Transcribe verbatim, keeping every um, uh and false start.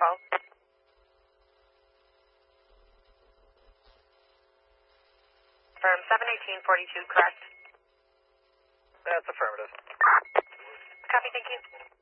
twelve. Firm seven eighteen forty-two, correct? That's affirmative. Copy, thank you.